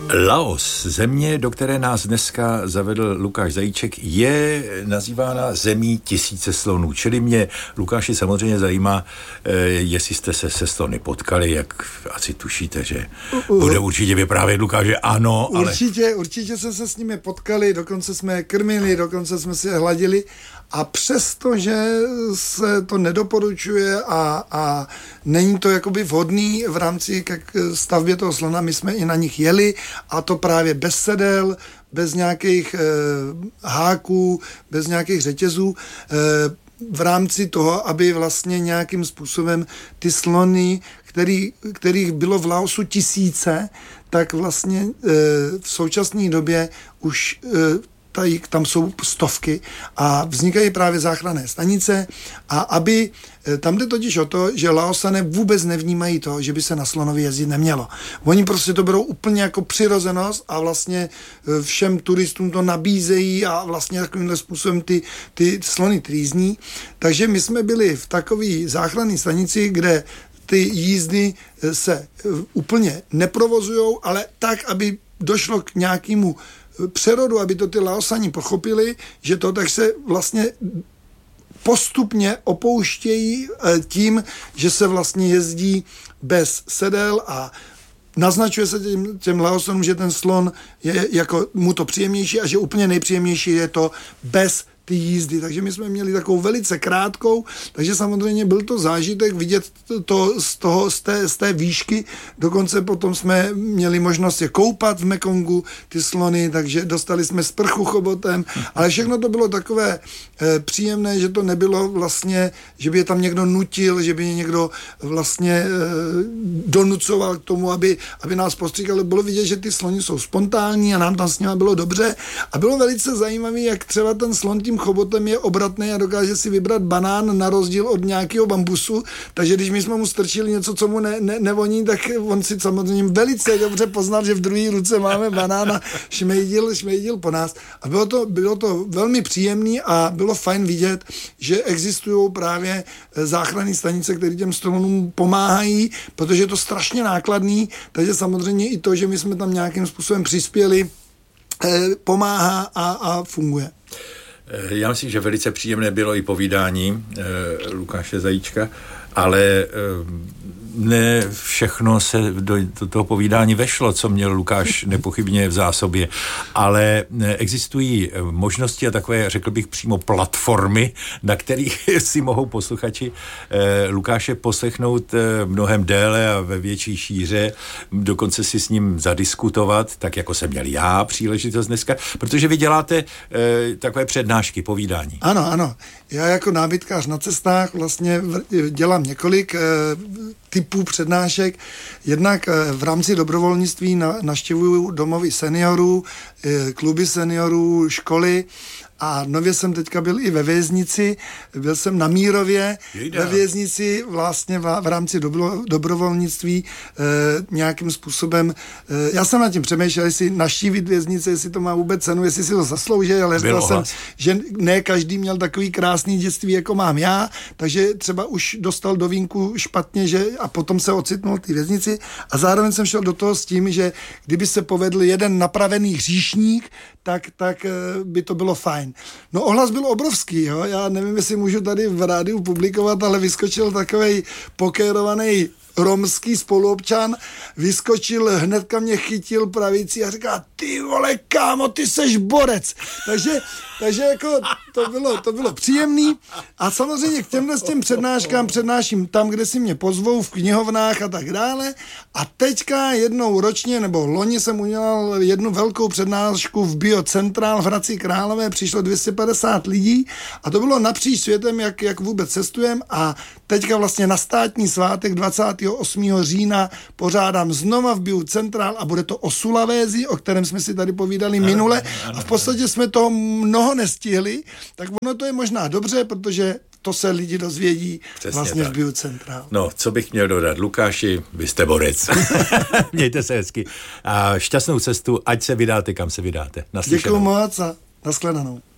Laos, země, do které nás dneska zavedl Lukáš Zajíček, je nazývána zemí tisíce slonů. Čili mě, Lukáši, samozřejmě zajímá, jestli jste se se slony potkali, jak asi tušíte, že bude určitě vyprávět Lukáš, že ano, ale... Určitě jsme se s nimi potkali, dokonce jsme je krmili, dokonce jsme si je hladili a přesto, že se to nedoporučuje a není to jakoby vhodný v rámci k stavbě toho slona, my jsme i na nich jeli a to právě bez sedel, bez nějakých háků, bez nějakých řetězů, v rámci toho, aby vlastně nějakým způsobem ty slony, kterých bylo v Laosu tisíce, tak vlastně v současné době už tam jsou stovky a vznikají právě záchranné stanice a aby, tam jde totiž o to, že Laosané vůbec nevnímají to, že by se na slonově jezdit nemělo. Oni prostě to berou úplně jako přirozenost a vlastně všem turistům to nabízejí a vlastně takovýmhle způsobem ty slony trýzní. Takže my jsme byli v takové záchranné stanici, kde ty jízdy se úplně neprovozujou, ale tak, aby došlo k nějakému přerodu, aby to ty Laosani pochopili, že to tak se vlastně postupně opouštějí tím, že se vlastně jezdí bez sedel a naznačuje se těm Laosanům, že ten slon je jako mu to příjemnější a že úplně nejpříjemnější je to bez ty jízdy. Takže my jsme měli takovou velice krátkou, takže samozřejmě byl to zážitek vidět to z té výšky. Dokonce potom jsme měli možnost je koupat v Mekongu, ty slony, takže dostali jsme sprchu chobotem, ale všechno to bylo takové příjemné, že to nebylo vlastně, že by je tam někdo nutil, že by je někdo vlastně donucoval k tomu, aby nás postříkali. Bylo vidět, že ty sloni jsou spontánní a nám tam s nimi bylo dobře a bylo velice zajímavé, jak třeba ten slon tím chobotem je obratný a dokáže si vybrat banán na rozdíl od nějakého bambusu, takže když my jsme mu strčili něco, co mu nevoní, tak on si samozřejmě velice dobře poznal, že v druhé ruce máme banán a šmejdil po nás. A bylo to velmi příjemný a bylo fajn vidět, že existují právě záchranné stanice, které těm slonům pomáhají, protože je to strašně nákladný, takže samozřejmě i to, že my jsme tam nějakým způsobem přispěli, pomáhá a funguje. Já myslím, že velice příjemné bylo i povídání Lukáše Zajíčka, ale ne všechno se do toho povídání vešlo, co měl Lukáš nepochybně v zásobě, ale existují možnosti a takové, řekl bych, přímo platformy, na kterých si mohou posluchači Lukáše poslechnout mnohem déle a ve větší šíře, dokonce si s ním zadiskutovat, tak jako jsem měl já příležitost dneska, protože vy děláte takové přednášky, povídání. Ano. Já jako nábytkář na cestách vlastně dělám několik typů přednášek. Jednak v rámci dobrovolnictví navštěvuju domovy seniorů, kluby seniorů, školy a nově jsem teďka byl i ve věznici. Byl jsem na Mírově ve věznici vlastně v rámci dobrovolnictví nějakým způsobem. Já jsem nad tím přemýšlel, jestli navštívit věznice, jestli to má vůbec cenu, jestli si to zaslouží, ale říkal jsem, že ne každý měl takový krásný dětství, jako mám já, takže třeba už dostal do vínku špatně, a potom se ocitnul v té věznici a zároveň jsem šel do toho s tím, že kdyby se povedl jeden napravený hříšník, tak by to bylo fajn. No ohlas byl obrovský, jo? Já nevím, jestli můžu tady v rádiu publikovat, ale vyskočil takovej pokérovaný romský spoluobčan, vyskočil, hnedka mě chytil pravicí a říká, ty vole, kámo, ty seš borec. Takže jako to bylo příjemný a samozřejmě k těm přednáškám přednáším tam, kde si mě pozvou, v knihovnách a tak dále a teďka jednou ročně, nebo loni jsem udělal jednu velkou přednášku v Biocentrál v Hradci Králové, přišlo 250 lidí a to bylo napříč světem, jak vůbec cestujem a teďka vlastně na státní svátek 28. října pořádám znova v Biocentrál a bude to o Sulavézi, o kterém jsme si tady povídali minule a v podstatě jsme toho mnoho nestihli, tak ono to je možná dobře, protože to se lidi dozvědí přesně vlastně tak. V Biocentrál. No, co bych měl dodat? Lukáši, vy jste borec. Mějte se hezky. A šťastnou cestu, ať se vydáte, kam se vydáte. Děkuju moc a nashledanou.